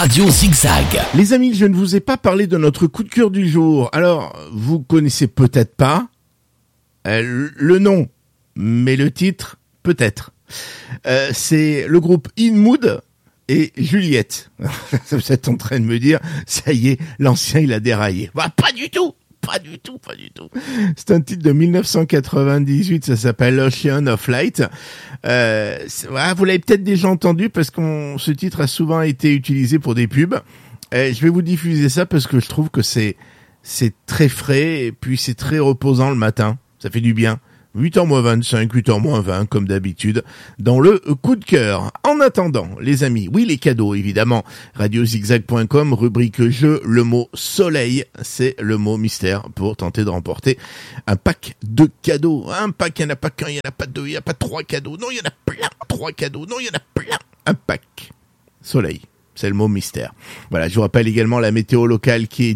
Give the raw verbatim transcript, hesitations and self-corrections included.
Radio Zigzag. Les amis, je ne vous ai pas parlé de notre coup de cœur du jour. Alors, vous connaissez peut-être pas euh, le nom, mais le titre, peut-être. Euh, c'est le groupe In Mood et Juliette. Vous êtes en train de me dire, ça y est, l'ancien il a déraillé. Bah, pas du tout. Pas du tout, pas du tout. C'est un titre de dix-neuf cent quatre-vingt-dix-huit, ça s'appelle Ocean of Light. Euh, voilà, vous l'avez peut-être déjà entendu parce que ce titre a souvent été utilisé pour des pubs. Euh, je vais vous diffuser ça parce que je trouve que c'est c'est très frais et puis c'est très reposant le matin. Ça fait du bien. huit heures moins vingt-cinq, huit heures moins vingt, comme d'habitude, dans le coup de cœur. En attendant, les amis, oui, les cadeaux, évidemment. radio zigzag point com, rubrique jeu, le mot soleil, c'est le mot mystère pour tenter de remporter un pack de cadeaux. Un pack, il n'y en a pas qu'un, il n'y en a pas deux, il n'y a pas trois cadeaux. Non, il y en a plein. Trois cadeaux. Non, il y en a plein. Un pack. Soleil. C'est le mot mystère. Voilà, je vous rappelle également la météo locale qui est